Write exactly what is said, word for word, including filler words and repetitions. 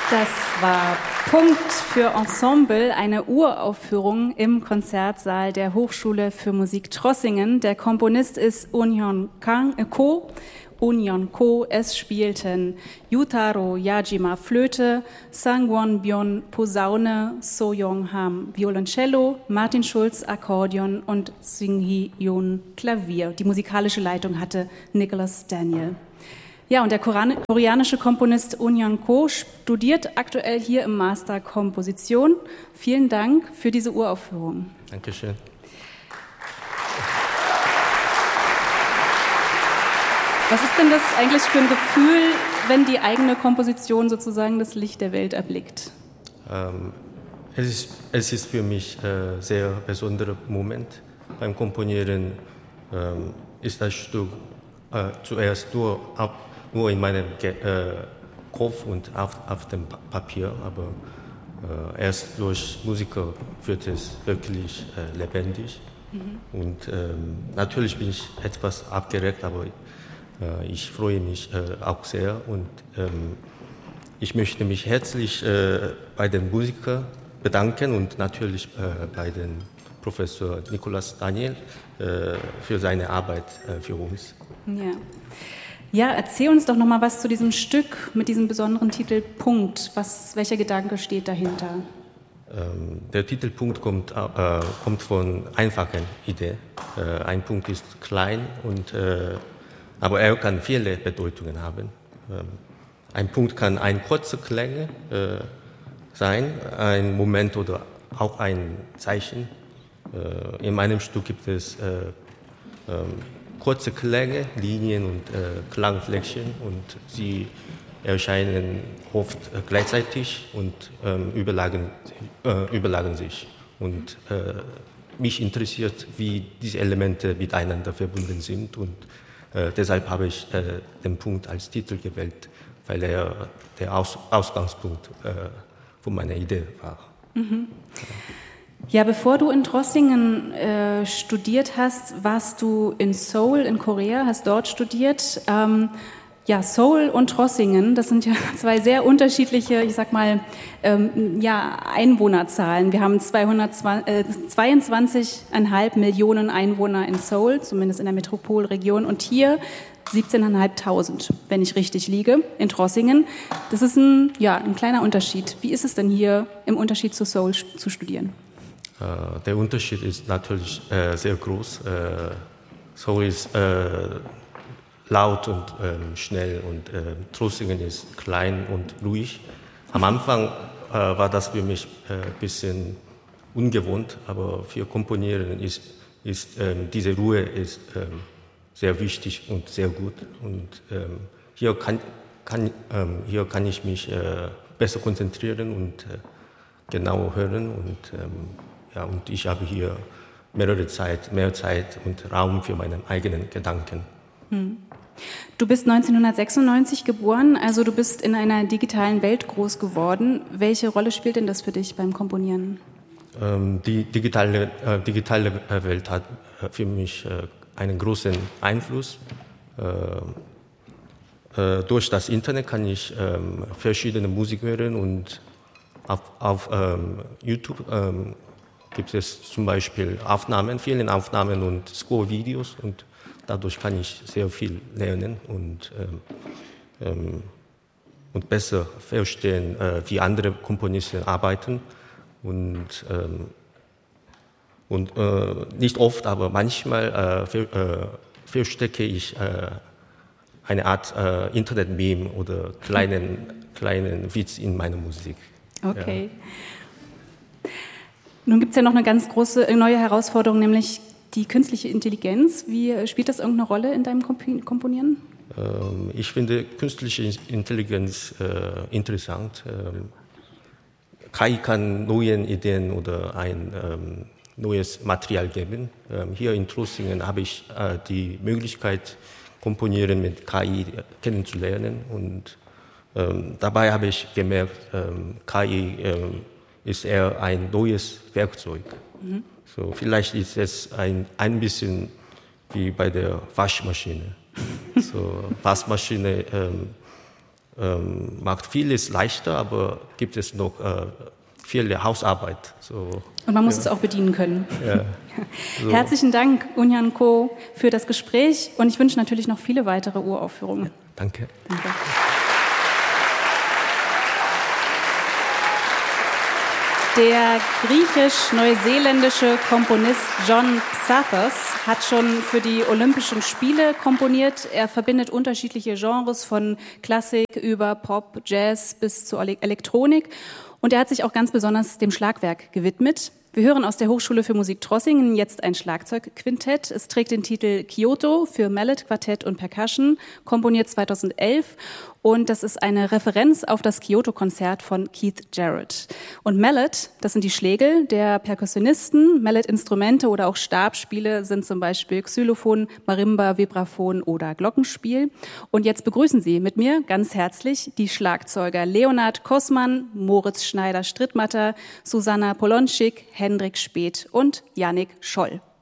Das war Punkt für Ensemble, eine Uraufführung im Konzertsaal der Hochschule für Musik Trossingen. Der Komponist ist Unhyun Ko. Unhyun Ko. Es spielten Yutaro Yajima Flöte, Sangwon Byon Posaune, So Young Ham Violoncello, Martin Schulz Akkordeon und Seung-hee Yoon Klavier. Die musikalische Leitung hatte Nicholas Daniel. Ja, und der koreanische Komponist Unhyun Ko studiert aktuell hier im Master Komposition. Vielen Dank für diese Uraufführung. Dankeschön. Was ist denn das eigentlich für ein Gefühl, wenn die eigene Komposition sozusagen das Licht der Welt erblickt? Ähm, es, ist, es ist für mich ein äh, sehr besonderer Moment. Beim Komponieren ähm, ist das Stück äh, zuerst nur auf nur in meinem Ge- äh, Kopf und auf, auf dem pa- Papier, aber äh, erst durch Musiker wird es wirklich äh, lebendig. Mhm. Und ähm, natürlich bin ich etwas abgeregt, aber äh, ich freue mich äh, auch sehr und ähm, ich möchte mich herzlich äh, bei den Musikern bedanken und natürlich äh, bei dem Professor Nicholas Daniel äh, für seine Arbeit äh, für uns. Ja. Ja, erzähl uns doch noch mal was zu diesem Stück mit diesem besonderen Titel Punkt. Was, welcher Gedanke steht dahinter? Ähm, der Titelpunkt kommt, äh, kommt von einfachen Idee. Äh, ein Punkt ist klein, und, äh, aber er kann viele Bedeutungen haben. Ähm, ein Punkt kann ein kurzer Klänge äh, sein, ein Moment oder auch ein Zeichen. Äh, in meinem Stück gibt es äh, ähm, kurze Klänge, Linien und äh, Klangflächen, und sie erscheinen oft äh, gleichzeitig und ähm, überlagen, äh, überlagen sich. Und äh, mich interessiert, wie diese Elemente miteinander verbunden sind, und äh, deshalb habe ich äh, den Punkt als Titel gewählt, weil er der Aus- Ausgangspunkt äh, von meiner Idee war. Mhm. Ja, bevor du in Trossingen äh, studiert hast, warst du in Seoul in Korea, hast dort studiert. Ähm, ja, Seoul und Trossingen, das sind ja zwei sehr unterschiedliche, ich sag mal, ähm, ja, Einwohnerzahlen. Wir haben zweiundzwanzig Komma fünf Millionen Einwohner in Seoul, zumindest in der Metropolregion, und hier siebzehntausendfünfhundert, wenn ich richtig liege, in Trossingen. Das ist ein, ja, ein kleiner Unterschied. Wie ist es denn hier im Unterschied zu Seoul zu studieren? Uh, der Unterschied ist natürlich äh, sehr groß. Äh, Seoul ist äh, laut und äh, schnell, und äh, Trossingen ist klein und ruhig. Am Anfang äh, war das für mich ein äh, bisschen ungewohnt, aber für Komponieren ist, ist äh, diese Ruhe ist, äh, sehr wichtig und sehr gut. Und äh, hier, kann, kann, äh, hier kann ich mich äh, besser konzentrieren und äh, genau hören. Und, ähm, Ja, und ich habe hier mehrere Zeit, mehr Zeit und Raum für meine eigenen Gedanken. Hm. Du bist neunzehnhundertsechsundneunzig geboren, also du bist in einer digitalen Welt groß geworden. Welche Rolle spielt denn das für dich beim Komponieren? Ähm, die digitale, äh, digitale Welt hat äh, für mich äh, einen großen Einfluss. Äh, äh, durch das Internet kann ich äh, verschiedene Musik hören, und auf, auf ähm, YouTube ähm, gibt es zum Beispiel Aufnahmen, viele Aufnahmen und Score-Videos, und dadurch kann ich sehr viel lernen und, ähm, ähm, und besser verstehen, äh, wie andere Komponisten arbeiten. Und, ähm, und äh, nicht oft, aber manchmal äh, ver, äh, verstecke ich äh, eine Art äh, Internet-Meme oder kleinen, kleinen Witz in meiner Musik. Okay. Ja. Nun gibt es ja noch eine ganz große neue Herausforderung, nämlich die künstliche Intelligenz. Wie spielt das irgendeine Rolle in deinem Komponieren? Ähm, ich finde künstliche Intelligenz äh, interessant. Ähm, K I kann neue Ideen oder ein ähm, neues Material geben. Ähm, hier in Trossingen habe ich äh, die Möglichkeit, Komponieren mit K I kennenzulernen. Und ähm, dabei habe ich gemerkt, ähm, K I ähm, ist eher ein neues Werkzeug. Mhm. So, vielleicht ist es ein, ein bisschen wie bei der Waschmaschine. So, Waschmaschine ähm, ähm, macht vieles leichter, aber gibt es noch äh, viele Hausarbeit. So, und man muss ja. es auch bedienen können. Ja. So. Herzlichen Dank, Eunhyun Ko, für das Gespräch und ich wünsche natürlich noch viele weitere Uraufführungen. Ja, danke. Danke. Der griechisch-neuseeländische Komponist John Psathos hat schon für die Olympischen Spiele komponiert. Er verbindet unterschiedliche Genres von Klassik über Pop, Jazz bis zur Elektronik. Und er hat sich auch ganz besonders dem Schlagwerk gewidmet. Wir hören aus der Hochschule für Musik Trossingen jetzt ein Schlagzeugquintett. Es trägt den Titel Kyoto für Mallet, Quartett und Percussion, komponiert zweitausendelf. Und das ist eine Referenz auf das Kyoto-Konzert von Keith Jarrett. Und Mallet, das sind die Schlägel der Perkussionisten. Mallet-Instrumente oder auch Stabspiele sind zum Beispiel Xylophon, Marimba, Vibraphon oder Glockenspiel. Und jetzt begrüßen Sie mit mir ganz herzlich die Schlagzeuger Leonard Kossmann, Moritz Schneider-Strittmatter, Susanna Polonschik, Hendrik Speth und Yannick Scholl.